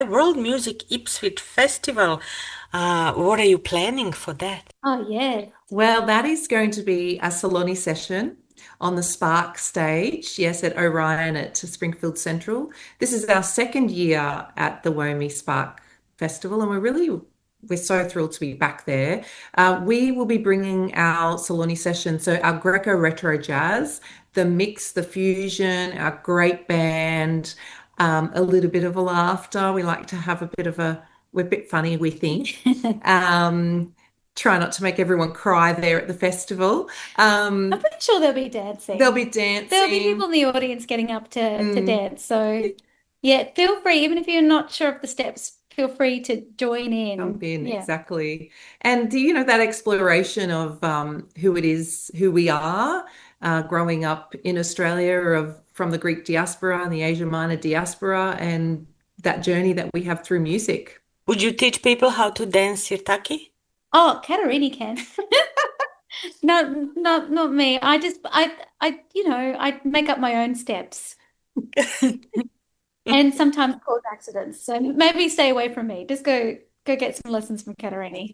World Music Ipswich Festival. What are you planning for that? Oh, yeah. Well, that is going to be a Saloni session on the Spark stage, yes, at Orion at Springfield Central. This is our second year at the WOMI Spark Festival, and we're so thrilled to be back there. We will be bringing our Saloni session, so our Greco retro jazz, the mix, the fusion, our great band, a little bit of a laughter. We like to have a bit of we're a bit funny, we think. Um, Try not to make everyone cry there at the festival. I'm Um, pretty sure there'll be There'll dancing. be There'll be people dancing. in the audience getting up to Mm, dance. So, yeah, feel free, even if you're not sure of the steps, feel free to join jump in. in, Yeah. exactly. And do you know that exploration of who it is, who we are, growing up in Australia, from the Greek diaspora and the Asia Minor diaspora, and that journey that we have through music. Would you teach people how to dance sirtaki? Oh, Katerini can. Not me. I make up my own steps and sometimes cause accidents. So maybe stay away from me. Just go get some lessons from Katerini.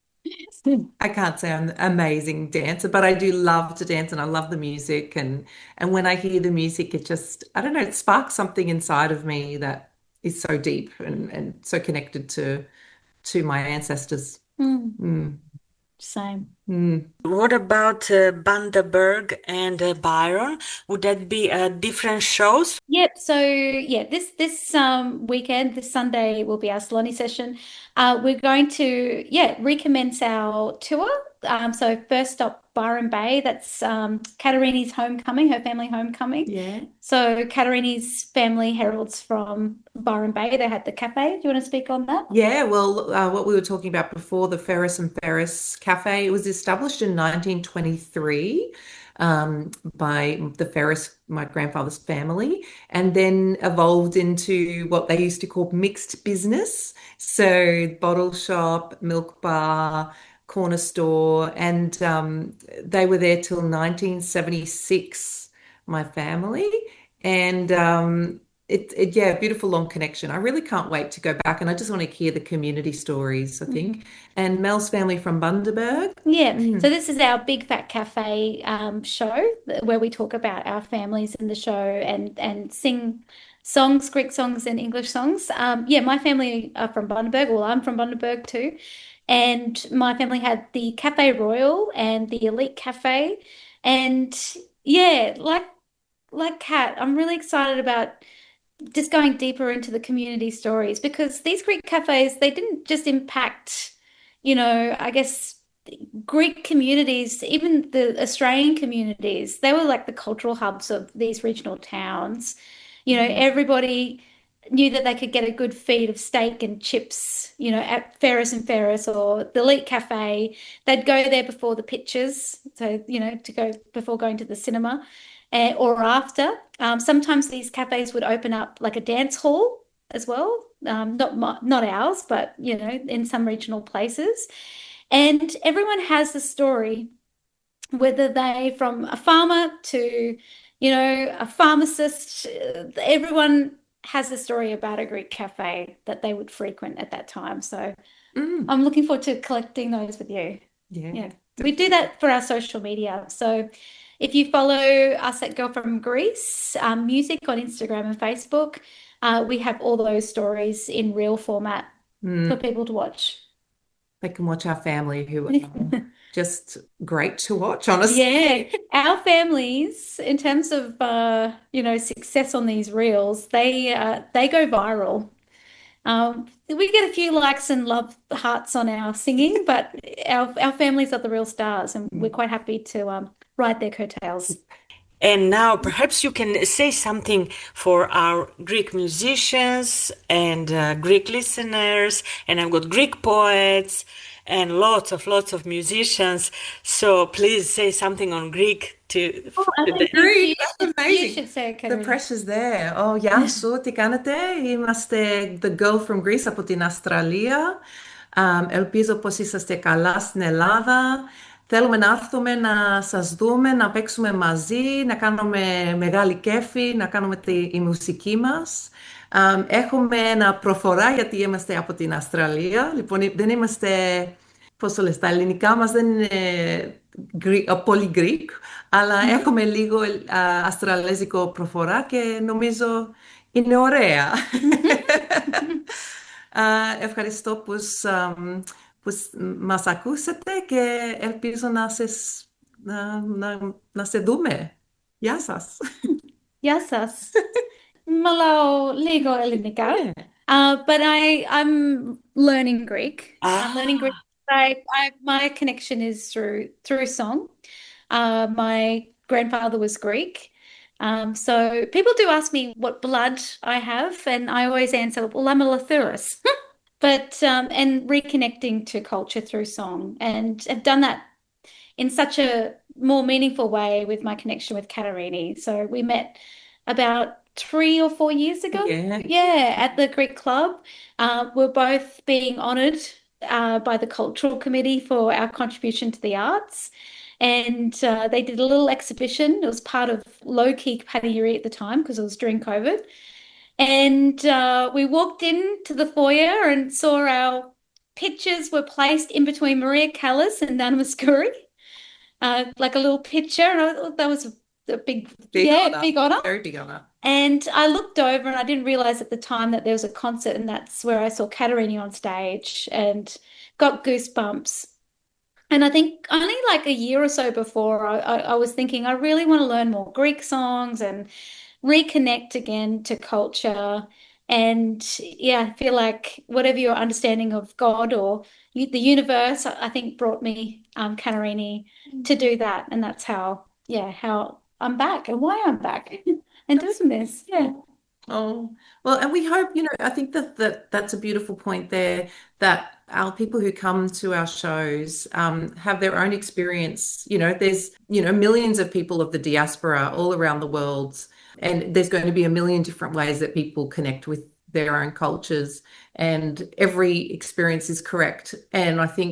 I can't say I'm an amazing dancer, but I do love to dance and I love the music. And when I hear the music, it just, I don't know, it sparks something inside of me that is so deep and so connected to my ancestors. Mm, Mm, same. mm. What about Bundaberg and Byron? Would that be different shows? Yep. So yeah, this weekend, this Sunday will be our Saloni session. We're going to recommence our tour. So first stop Byron Bay. That's Katarini's homecoming, her family homecoming. Yeah. So Katarini's family heralds from Byron Bay. They had the cafe. Do you want to speak on that? Yeah, well, what we were talking about before, the Ferris and Ferris Cafe, it was established in 1923 by the Ferris, my grandfather's family, and then evolved into what they used to call mixed business. So, bottle shop, milk bar, corner store, and they were there till 1976, my family. And yeah, beautiful long connection. I really can't wait to go back, and I just want to hear the community stories, I think. And Mel's family from Bundaberg. Yeah, so Mm. this is our Big Fat Cafe show where we talk about our families in the show and sing songs, Greek songs and English songs. Yeah, my family are from Bundaberg. Well, I'm from Bundaberg too. And my family had the Cafe Royal and the Elite Cafe. And yeah, like Kat, I'm really excited about just going deeper into the community stories because these Greek cafes, they didn't just impact, I guess Greek communities, even the Australian communities, they were like the cultural hubs of these regional towns. Mm. Everybody knew that they could get a good feed of steak and chips, at Ferris and Ferris or the Elite Cafe. They'd go there before the pictures, so, to go before going to the cinema or after. Sometimes these cafes would open up like a dance hall as well. Not ours, but in some regional places. And everyone has a story, whether they from a farmer to, a pharmacist. Everyone has a story about a Greek cafe that they would frequent at that time. So Mm. I'm looking forward to collecting those with you. Yeah, Yeah, we do definitely. that for our social media. So if you follow us at Girl from Greece Music on Instagram and Facebook, we have all those stories in real format for Mm. people to watch. They can watch our family who are just great to watch, honestly. Yeah, our families, in terms of success on these reels, they go viral. We get a few likes and love hearts on our singing, but our families are the real stars, and we're quite happy to ride their coattails. And now perhaps you can say something for our Greek musicians and Greek listeners, and I've got Greek poets and lots of musicians. So please say something on Greek Oh, I to think them. Great, that's you amazing. should say it, The Katerina. pressure's there. Oh, γεια σου, τι κάνετε? Είμαστε the girl from Greece από την Αυστραλία. Ελπίζω πως είσαστε καλά στην Ελλάδα. Θέλουμε να έρθουμε να σας δούμε, να παίξουμε μαζί, να κάνουμε μεγάλη κέφι, να κάνουμε η μουσική μας. Έχουμε ένα προφορά γιατί είμαστε από την Αυστραλία. Λοιπόν, δεν είμαστε, πώς το λες, τα ελληνικά μας δεν είναι πολύ Greek, αλλά έχουμε λίγο αυστραλέζικο προφορά και νομίζω είναι ωραία. Ευχαριστώ που μας ακούσατε και ελπίζω να σε δούμε. Γεια σας. Γεια σας. Μιλάω λίγο ελληνικά. But I'm learning Greek. I'm learning Greek. My connection is through song. My grandfather was Greek. So people do ask me what blood I have, and I always answer, well, I'm a Lathyrus. But and reconnecting to culture through song, and have done that in such a more meaningful way with my connection with Katarini. So we met about 3 or 4 years ago. Yeah, at the Greek Club. We're both being honoured by the Cultural Committee for our contribution to the arts. And they did a little exhibition. It was part of Low Key Paddyuri at the time because it was during COVID. And we walked into the foyer and saw our pictures were placed in between Maria Callas and Nana Muscuri, like a little picture. And I thought that was a big honor. big honour. Very big honor. And I looked over and I didn't realise at the time that there was a concert, and that's where I saw Katarini on stage and got goosebumps. And I think only like a year or so before, I was thinking I really want to learn more Greek songs and reconnect again to culture. And yeah, I feel like whatever your understanding of God or the universe, I think brought me Katarini to do that. And that's how I'm back and why I'm back and doing this. Yeah. Oh, well, and we hope, I think that's a beautiful point there, that our people who come to our shows have their own experience. There's, millions of people of the diaspora all around the world, and there's going to be a million different ways that people connect with their own cultures, and every experience is correct. And I think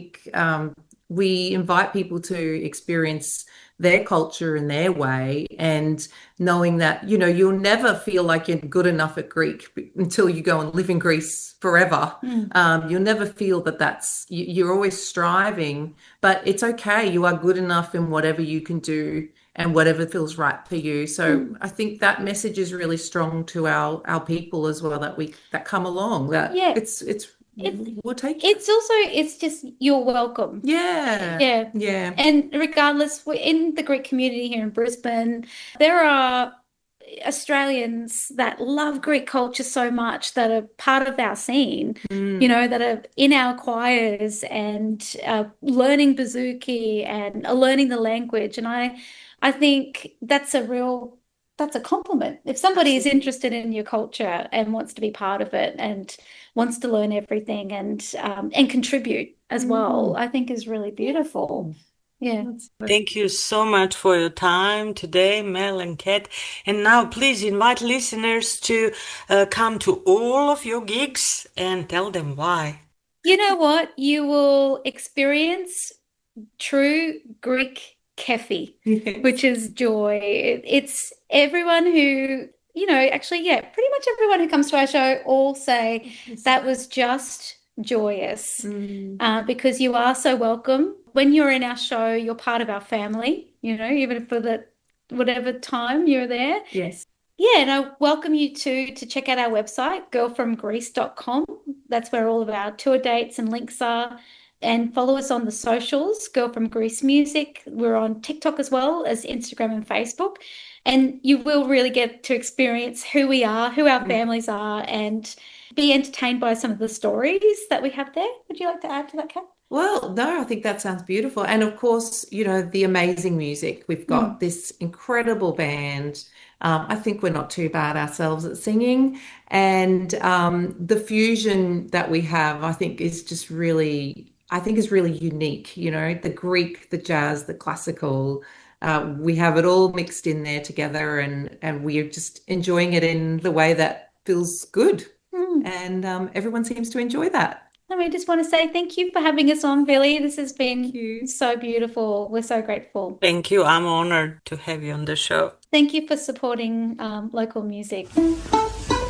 we invite people to experience their culture in their way, and knowing that, you'll never feel like you're good enough at Greek until you go and live in Greece forever. You'll never feel you're always striving, but it's okay. You are good enough in whatever you can do and whatever feels right for you. So I think that message is really strong to our people as well, that come along, that we'll take it. It's just you're welcome. Yeah. And regardless, in the Greek community here in Brisbane, there are Australians that love Greek culture so much, that are part of our scene, that are in our choirs and learning bouzouki and learning the language. And I think that's a compliment. If somebody is interested in your culture and wants to be part of it and wants to learn everything and contribute as well, I think is really beautiful. Yeah. Thank you so much for your time today, Mel and Kat. And now please invite listeners to come to all of your gigs and tell them why. You know what? You will experience true Greek kefi, which is joy. It's everyone who, actually, pretty much everyone who comes to our show all say that was just joyous, because you are so welcome. When you're in our show, you're part of our family, even for whatever time you're there. Yes. Yeah, and I welcome you to check out our website, girlfromgreece.com. That's where all of our tour dates and links are. And follow us on the socials, Girl From Greece Music. We're on TikTok as well as Instagram and Facebook. And you will really get to experience who we are, who our families are, and be entertained by some of the stories that we have there. Would you like to add to that, Kat? Well, no, I think that sounds beautiful. And of course, the amazing music. We've got this incredible band. I think we're not too bad ourselves at singing. And the fusion that we have, I think is really unique. The Greek, the jazz, the classical. We have it all mixed in there together, and we're just enjoying it in the way that feels good. And everyone seems to enjoy that. And we just want to say thank you for having us on, Billy. This has been so beautiful. We're so grateful. Thank you. I'm honored to have you on the show. Thank you for supporting local music.